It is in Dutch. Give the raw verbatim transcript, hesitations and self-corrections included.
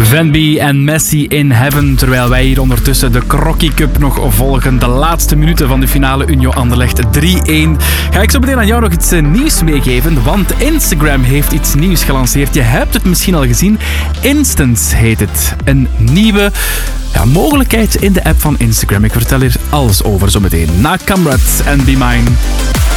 Van B en Messi in Heaven, terwijl wij hier ondertussen de Crocky Cup nog volgen. De laatste minuten van de finale Union Anderlecht drie-een. Ga ik zo meteen aan jou nog iets nieuws meegeven, want Instagram heeft iets nieuws gelanceerd. Je hebt het misschien al gezien. Instants heet het. Een nieuwe ja, mogelijkheid in de app van Instagram. Ik vertel hier alles over zo meteen. Na Kamrat en Be Mine.